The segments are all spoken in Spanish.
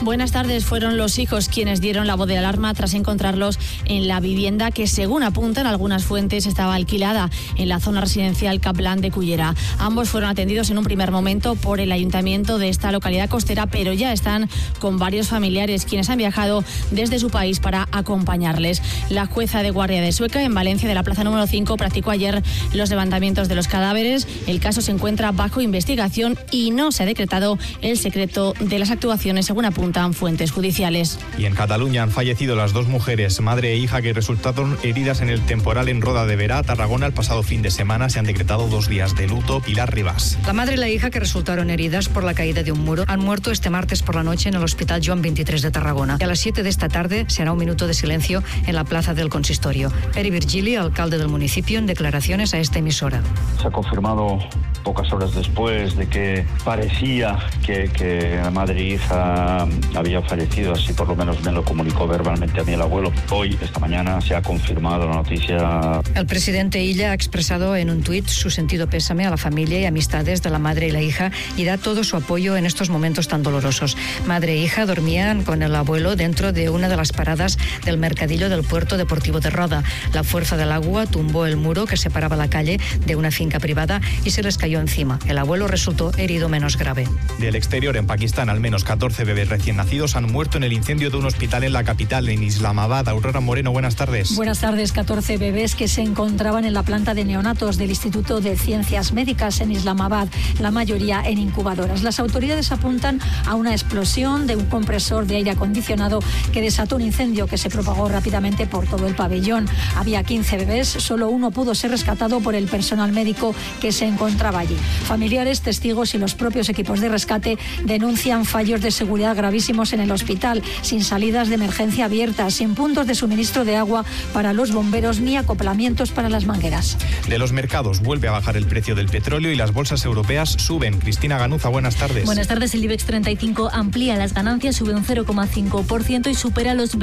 Buenas tardes. Fueron los hijos quienes dieron la voz de alarma tras encontrarlos en la vivienda que, según apuntan algunas fuentes, estaba alquilada en la zona residencial Kaplan de Cullera. Ambos fueron atendidos en un primer momento por el ayuntamiento de esta localidad costera, pero ya están con varios familiares quienes han viajado desde su país para acompañarles. La jueza de guardia de Sueca, en Valencia, de la plaza número 5, practicó ayer los levantamientos de los cadáveres. El caso se encuentra bajo investigación y no se ha decretado el secreto de las actuaciones, según apuntan fuentes judiciales. Y en Cataluña han fallecido las dos mujeres, madre e hija, que resultaron heridas en el temporal en Roda de Berà, Tarragona, el pasado fin de semana. Se han decretado 2 días de luto. Pilar Ribas. La madre y la hija, que resultaron heridas por la caída de un muro, han muerto este martes por la noche en el Hospital Joan 23 de Tarragona. Y a las 7 de esta tarde se hará un minuto de silencio en la plaza del consistorio. Pere Virgili, alcalde del municipio, en declaraciones a esta emisora. Se ha confirmado pocas horas después de que parecía que la madre e hija habían fallecido, así por lo menos me lo comunicó verbalmente a mí el abuelo. Hoy, esta mañana, se ha confirmado la noticia. El presidente Illa ha expresado en un tuit su sentido pésame a la familia y amistades de la madre y la hija y da todo su apoyo en estos momentos tan dolorosos. Madre e hija dormían con el abuelo dentro de una de las paradas del mercadillo del puerto deportivo de Roda. La fuerza del agua tumbó el muro que separaba la calle de una finca privada y se les cayó encima. El abuelo resultó herido menos grave. Del exterior, en Pakistán, al menos 14 bebés recién nacidos han muerto en el incendio de un hospital en la capital, en Islamabad. Aurora Moreno, buenas tardes. Buenas tardes. 14 bebés que se encontraban en la planta de neonatos del Instituto de Ciencias Médicas en Islamabad, la mayoría en incubadoras. Las autoridades apuntan a una explosión de un compresor de aire acondicionado que desató un incendio que se propagó rápidamente por todo el pabellón. Había 15 bebés, solo uno pudo ser rescatado por el personal médico que se encontraba allí. Familiares, testigos y los propios equipos de rescate denuncian fallos de seguridad gravísimos en el hospital, sin salidas de emergencia abiertas, sin puntos de suministro de agua para los bomberos ni acoplamientos para las mangueras. De los mercados, vuelve a bajar el precio del petróleo y las bolsas europeas suben. Cristina Ganuza, buenas tardes. Buenas tardes. El IBEX 35 amplía las ganancias, sube un 0,5% y supera los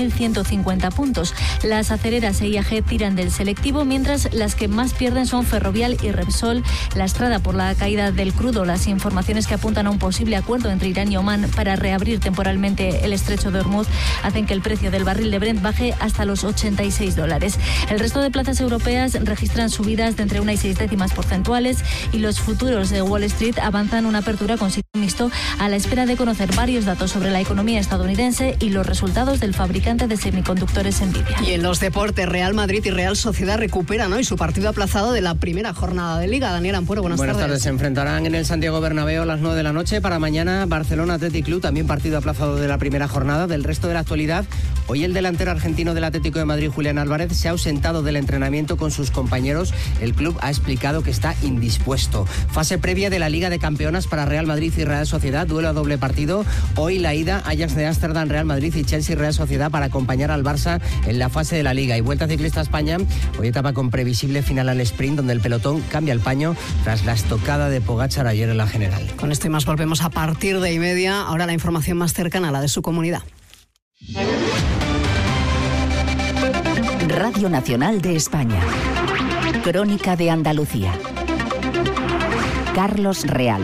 20.150 puntos. Las acereras e IAG tiran del selectivo, mientras las que más pierden son Ferrovial y Repsol, lastrada por la caída del crudo. Las informaciones que apuntan a un posible acuerdo entre Irán y Omán para reabrir temporalmente el estrecho de Hormuz hacen que el precio del barril de Brent baje hasta los $86. El resto de plazas europeas registran subidas de entre 1 y 6 décimas porcentuales y los futuros de Wall Street avanzan una apertura con signo mixto a la espera de conocer varios datos sobre la economía estadounidense y los resultados del fabricante de semiconductores Nvidia. Y en los deportes, Real Madrid y Real Sociedad recuperan hoy su partido aplazado de la primera jornada de Liga. Daniel Ampuero, buenas tardes. Se enfrentarán en el Santiago Bernabéu a las 9 de la noche. Para mañana, Barcelona Athletic Club, también partido aplazado de la primera jornada. Del resto de la actualidad, hoy el delantero argentino del Atlético de Madrid, Julián Álvarez, se ha ausentado del entrenamiento con sus compañeros. El club ha explicado que está indispuesto. Fase previa de la Liga de Campeonas para Real Madrid y Real Sociedad, duelo a doble partido. Hoy la ida, Ajax de Ámsterdam, Real Madrid y Chelsea Real Sociedad para acompañar al Barça en la fase de la Liga. Y Vuelta Ciclista a España, hoy etapa con previsible final al sprint, donde el pelotón cambia el paño tras la estocada de Pogačar ayer en la general. Con esto y más volvemos a partir de 1:30. Ahora la información más cercana a la de su comunidad. Radio Nacional de España. Crónica de Andalucía. Carlos Real.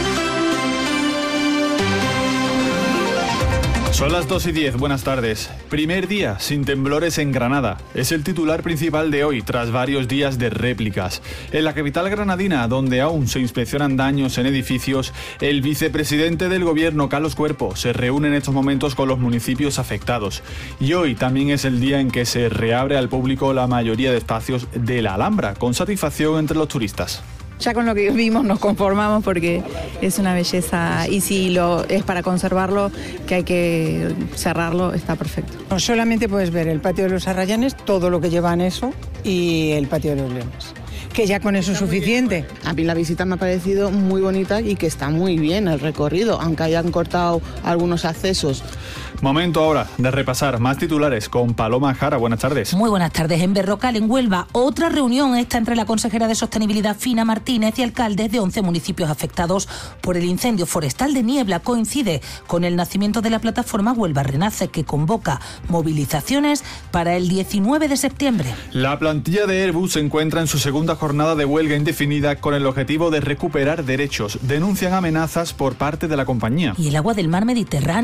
Son las 2:10, buenas tardes. Primer día sin temblores en Granada. Es el titular principal de hoy, tras varios días de réplicas. En la capital granadina, donde aún se inspeccionan daños en edificios, el vicepresidente del gobierno, Carlos Cuerpo, se reúne en estos momentos con los municipios afectados. Y hoy también es el día en que se reabre al público la mayoría de espacios de la Alhambra, con satisfacción entre los turistas. Ya con lo que vimos nos conformamos porque es una belleza y si lo es para conservarlo, que hay que cerrarlo, está perfecto. No solamente puedes ver el patio de los Arrayanes, todo lo que lleva en eso y el patio de los Leones, que ya con eso es suficiente. A mí la visita me ha parecido muy bonita y que está muy bien el recorrido, aunque hayan cortado algunos accesos. Momento ahora de repasar más titulares con Paloma Jara. Buenas tardes. Muy buenas tardes. En Berrocal, en Huelva, otra reunión esta entre la consejera de Sostenibilidad, Fina Martínez, y alcaldes de 11 municipios afectados por el incendio forestal de Niebla. Coincide con el nacimiento de la plataforma Huelva Renace, que convoca movilizaciones para el 19 de septiembre. La plantilla de Airbus se encuentra en su segunda jornada de huelga indefinida con el objetivo de recuperar derechos. Denuncian amenazas por parte de la compañía. Y el agua del mar Mediterráneo